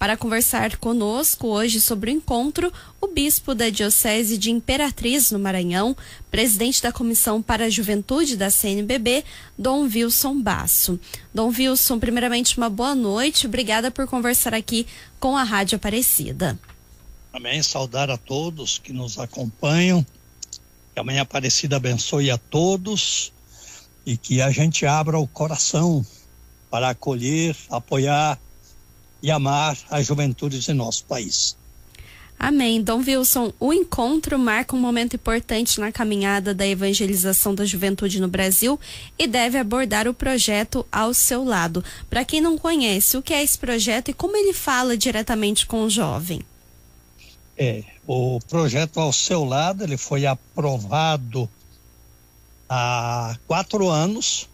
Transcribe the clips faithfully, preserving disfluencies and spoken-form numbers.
Para conversar conosco hoje sobre o encontro, o bispo da Diocese de Imperatriz, no Maranhão, presidente da Comissão para a Juventude da C N B B, Dom Wilson Basso. Dom Wilson, primeiramente uma boa noite, obrigada por conversar aqui com a Rádio Aparecida. Amém, saudar a todos que nos acompanham, que a Mãe Aparecida abençoe a todos e que a gente abra o coração para acolher, apoiar e amar as juventudes de nosso país. Amém. Dom Wilson, o encontro marca um momento importante na caminhada da evangelização da juventude no Brasil e deve abordar o projeto Ao Seu Lado. Para quem não conhece, o que é esse projeto e como ele fala diretamente com o jovem? É, o projeto Ao Seu Lado, ele foi aprovado há quatro anos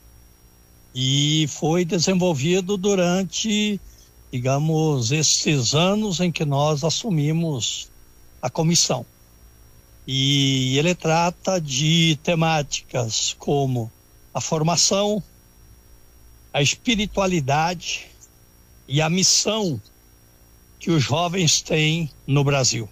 e foi desenvolvido durante, digamos, esses anos em que nós assumimos a comissão. E ele trata de temáticas como a formação, a espiritualidade e a missão que os jovens têm no Brasil.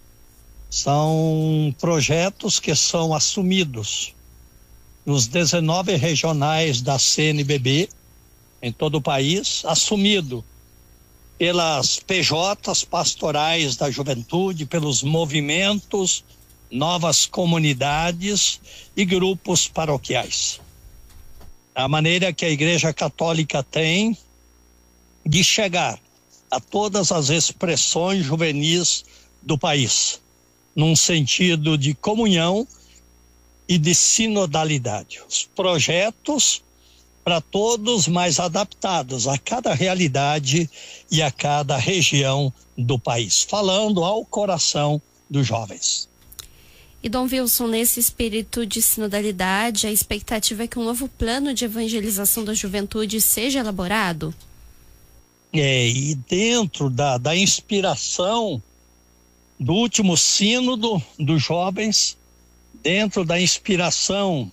São projetos que são assumidos nos dezenove regionais da C N B B, em todo o país, assumido pelas P Js pastorais da juventude, pelos movimentos, novas comunidades e grupos paroquiais. A maneira que a Igreja Católica tem de chegar a todas as expressões juvenis do país, num sentido de comunhão e de sinodalidade. Os projetos para todos mais adaptados a cada realidade e a cada região do país, falando ao coração dos jovens. E Dom Wilson, nesse espírito de sinodalidade, a expectativa é que um novo plano de evangelização da juventude seja elaborado? É, e dentro da, da inspiração do último sínodo dos jovens, dentro da inspiração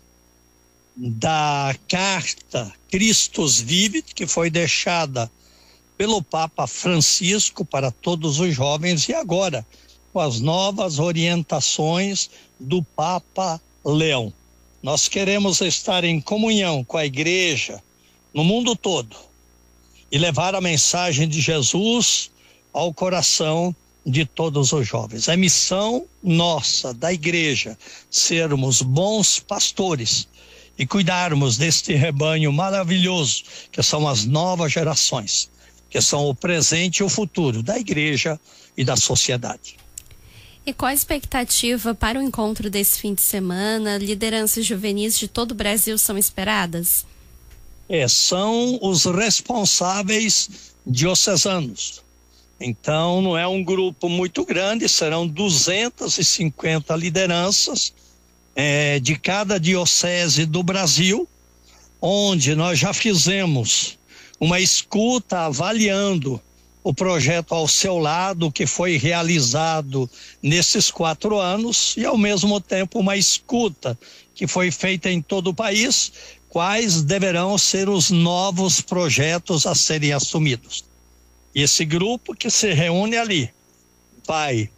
da carta Christus Vivit, que foi deixada pelo Papa Francisco para todos os jovens, e agora com as novas orientações do Papa Leão. Nós queremos estar em comunhão com a Igreja no mundo todo e levar a mensagem de Jesus ao coração de todos os jovens. É missão nossa, da Igreja, sermos bons pastores e cuidarmos deste rebanho maravilhoso, que são as novas gerações, que são o presente e o futuro da Igreja e da sociedade. E qual a expectativa para o encontro desse fim de semana? Lideranças juvenis de todo o Brasil são esperadas? É, são os responsáveis diocesanos. Então, não é um grupo muito grande, serão duzentas e cinquenta lideranças é, de cada diocese do Brasil, onde nós já fizemos uma escuta avaliando o projeto Ao Seu Lado, que foi realizado nesses quatro anos, e ao mesmo tempo uma escuta que foi feita em todo o país, quais deverão ser os novos projetos a serem assumidos. Esse grupo que se reúne ali vai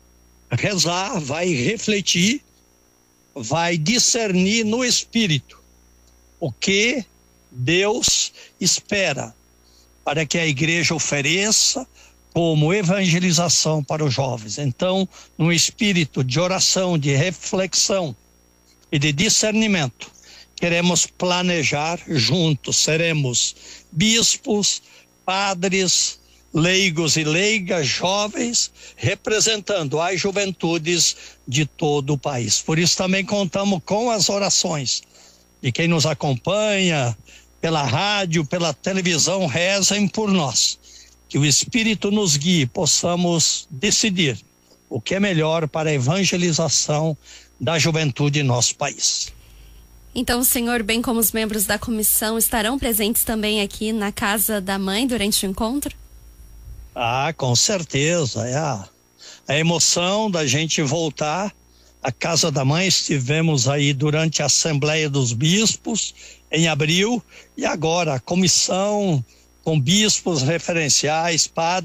rezar, vai refletir, vai discernir no espírito o que Deus espera para que a Igreja ofereça como evangelização para os jovens. Então, no espírito de oração, de reflexão e de discernimento, queremos planejar juntos, seremos bispos, padres, leigos e leigas, jovens, representando as juventudes de todo o país. Por isso também contamos com as orações de quem nos acompanha pela rádio, pela televisão, rezem por nós. Que o Espírito nos guie, possamos decidir o que é melhor para a evangelização da juventude em nosso país. Então, o senhor, bem como os membros da comissão, estarão presentes também aqui na Casa da Mãe durante o encontro? Ah, com certeza. É a, a emoção da gente voltar à Casa da Mãe. Estivemos aí durante a Assembleia dos Bispos, em abril, e agora a comissão com bispos referenciais, padres,